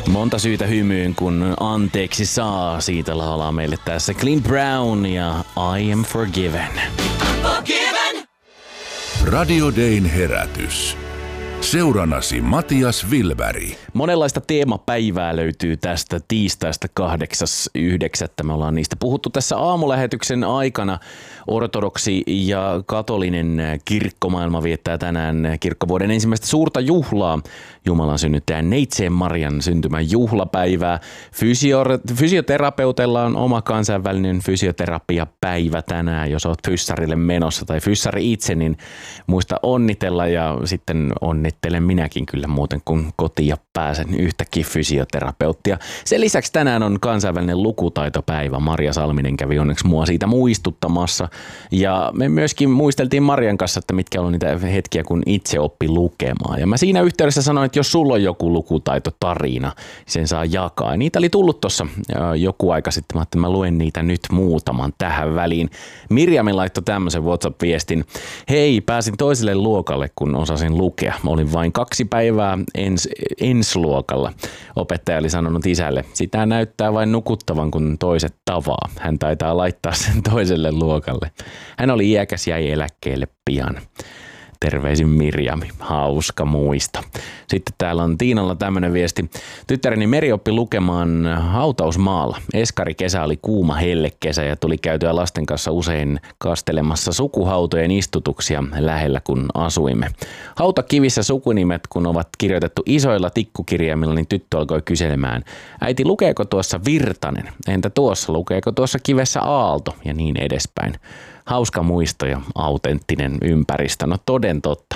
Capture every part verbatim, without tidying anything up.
Monta syytä hymyyn, kun anteeksi saa. Siitä laulaa meille tässä Clint Brown ja I am forgiven. I'm forgiven. Radio Dayn herätys. Seurannasi Matias Wilberg. Monenlaista teemapäivää löytyy tästä tiistaista kahdeksas yhdeksättä. Me ollaan niistä puhuttu tässä aamulähetyksen aikana. Ortodoksi ja katolinen kirkkomaailma viettää tänään kirkkovuoden ensimmäistä suurta juhlaa. Jumalan synnyttäjän Neitseen Marian syntymän juhlapäivää. Fysio- fysioterapeuteilla on oma kansainvälinen fysioterapiapäivä tänään. Jos oot fyssarille menossa tai fyssari itse, niin muista onnitella ja sitten onnittelen minäkin kyllä muuten, kun kotiin pääsen yhtäkkiä fysioterapeuttia. Sen lisäksi tänään on kansainvälinen lukutaitopäivä. Marja Salminen kävi onneksi mua siitä muistuttamassa. Ja me myöskin muisteltiin Marjan kanssa, että mitkä oli niitä hetkiä, kun itse oppi lukemaan. Ja mä siinä yhteydessä sanoin, että jos sulla on joku lukutaitotarina, sen saa jakaa. Niitä oli tullut tuossa joku aika sitten. Mä ajattelin, että mä luen niitä nyt muutaman tähän väliin. Mirjami laittoi tämmöisen WhatsApp-viestin. Hei, pääsin toiselle luokalle, kun osasin lukea. Mä olin vain kaksi päivää ens, ensluokalla. Opettaja oli sanonut isälle, sitä näyttää vain nukuttavan, kun toiset tavaa. Hän taitaa laittaa sen toiselle luokalle. Hän oli iäkäs, jäi eläkkeelle pian. Terveisin Mirjami. Hauska muisto. Sitten täällä on Tiinalla tämmönen viesti. Tyttäreni Meri oppi lukemaan hautausmaalla. Eskari kesä oli kuuma hellekesä ja tuli käytyä lasten kanssa usein kastelemassa sukuhautojen istutuksia lähellä, kun asuimme. Hautakivissä sukunimet, kun ovat kirjoitettu isoilla tikkukirjaimilla, niin tyttö alkoi kyselemään. Äiti, lukeeko tuossa Virtanen? Entä tuossa? Lukeeko tuossa kivessä Aalto? Ja niin edespäin. Hauska muisto ja autenttinen ympäristö. No toden totta.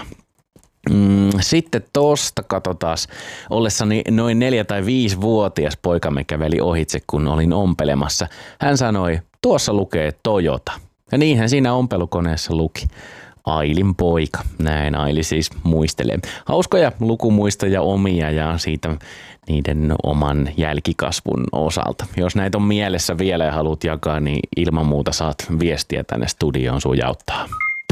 Sitten tosta katsotaan. Ollessani noin neljä tai viisi vuotias poikamme käveli ohitse, kun olin ompelemassa. Hän sanoi, tuossa lukee Toyota. Ja niinhän siinä ompelukoneessa luki. Ailin poika. Näin Aili siis muistelee. Hauskoja lukumuistoja omia ja siitä niiden oman jälkikasvun osalta. Jos näitä on mielessä vielä ja haluat jakaa, niin ilman muuta saat viestiä tänne studioon sujauttaa.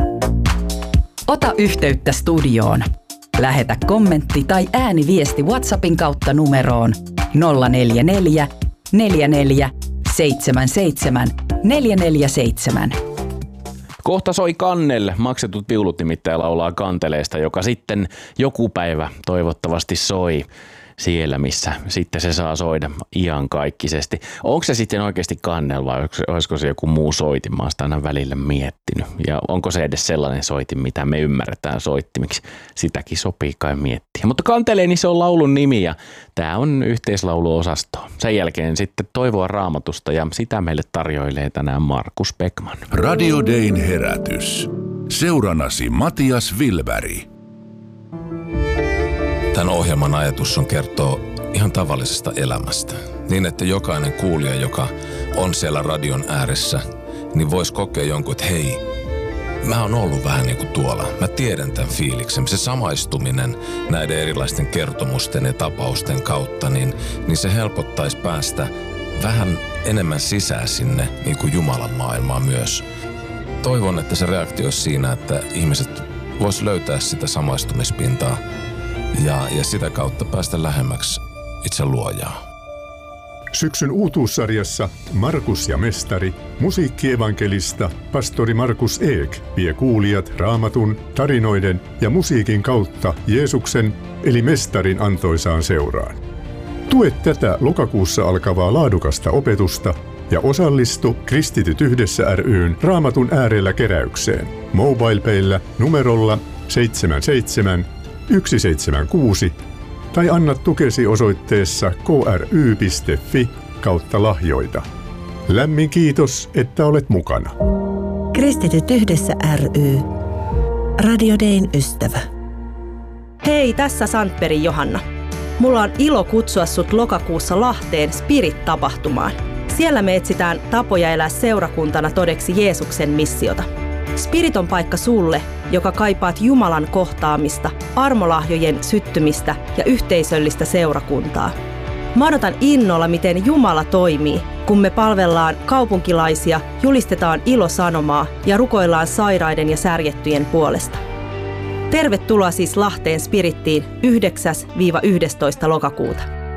Ota yhteyttä studioon. Lähetä kommentti tai ääniviesti WhatsAppin kautta numeroon nolla neljä neljä, neljä neljä, seitsemän seitsemän, neljä neljä seitsemän. Kohta soi Kannel, maksetut viulut nimittäin laulaa Kanteleesta, joka sitten joku päivä toivottavasti soi siellä, missä sitten se saa soida iankaikkisesti. Onko se sitten oikeasti Kannel vai olisiko se joku muu soitin? Mä oon sitä aina välillä miettinyt. Ja onko se edes sellainen soitin, mitä me ymmärretään soittimiksi? Sitäkin sopii kai miettiä. Mutta Kantelee, niin se on laulun nimi ja tää on yhteislauluosasto. Sen jälkeen sitten toivoa Raamatusta ja sitä meille tarjoilee tänään Markus Beckman. Radio Dayn herätys. Seurannasi Matias Wilberg. Tämän ohjelman ajatus on kertoa ihan tavallisesta elämästä. Niin, että jokainen kuulija, joka on siellä radion ääressä, niin voisi kokea jonkun, että hei, mä oon ollut vähän niin kuin tuolla. Mä tiedän tämän fiiliksen. Se samaistuminen näiden erilaisten kertomusten ja tapausten kautta, niin, niin se helpottaisi päästä vähän enemmän sisään sinne niin kuin Jumalan maailmaan myös. Toivon, että se reaktio olisi siinä, että ihmiset vois löytää sitä samaistumispintaa Ja, ja sitä kautta päästä lähemmäksi itse luojaa. Syksyn uutuussarjassa Markus ja mestari, musiikkievankelista pastori Markus Eek vie kuulijat Raamatun, tarinoiden ja musiikin kautta Jeesuksen eli mestarin antoisaan seuraan. Tue tätä lokakuussa alkavaa laadukasta opetusta ja osallistu Kristityt yhdessä ry:n Raamatun äärellä keräykseen MobilePayllä numerolla seitsemän seitsemän yksi seitsemän kuusi tai anna tukesi osoitteessa kry piste fi kautta lahjoita. Lämmin kiitos, että olet mukana. Kristityt yhdessä ry. Radio Dayn ystävä. Hei, tässä Sandbergin Johanna. Mulla on ilo kutsua sut lokakuussa Lahteen Spirit-tapahtumaan. Siellä me etsitään tapoja elää seurakuntana todeksi Jeesuksen missiota. Spirit on paikka sulle, joka kaipaat Jumalan kohtaamista, armolahjojen syttymistä ja yhteisöllistä seurakuntaa. Mä odotan innolla, miten Jumala toimii, kun me palvellaan kaupunkilaisia, julistetaan ilosanomaa ja rukoillaan sairaiden ja särjettyjen puolesta. Tervetuloa siis Lahteen Spirittiin yhdeksäs yhdestoista lokakuuta.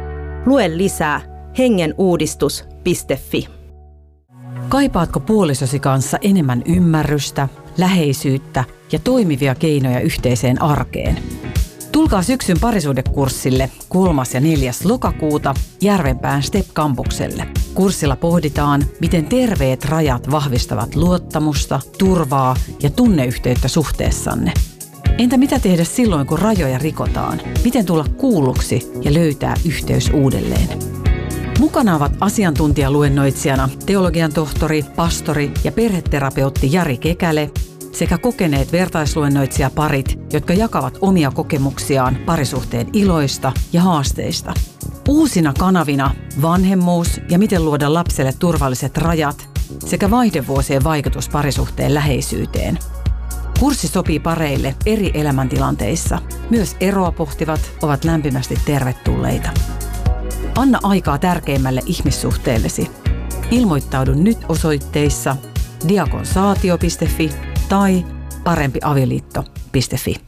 Lue lisää hengenuudistus piste fi. Kaipaatko puolisosi kanssa enemmän ymmärrystä, läheisyyttä ja toimivia keinoja yhteiseen arkeen? Tulkaa syksyn parisuhdekurssille kolmas ja neljäs lokakuuta Järvenpään Step-kampukselle. Kurssilla pohditaan, miten terveet rajat vahvistavat luottamusta, turvaa ja tunneyhteyttä suhteessanne. Entä mitä tehdä silloin, kun rajoja rikotaan? Miten tulla kuulluksi ja löytää yhteys uudelleen? Mukana ovat asiantuntijaluennoitsijana teologian tohtori, pastori ja perheterapeutti Jari Kekäle sekä kokeneet vertaisluennoitsijaparit, jotka jakavat omia kokemuksiaan parisuhteen iloista ja haasteista. Uusina kanavina vanhemmuus ja miten luoda lapselle turvalliset rajat sekä vaihdevuosien vaikutus parisuhteen läheisyyteen. Kurssi sopii pareille eri elämäntilanteissa. Myös eroa pohtivat ovat lämpimästi tervetulleita. Anna aikaa tärkeimmälle ihmissuhteellesi. Ilmoittaudu nyt osoitteissa diakonsaatio piste fi tai parempiavioliitto piste fi.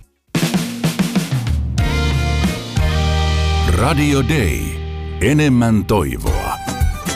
Radio Day. Enemmän toivoa.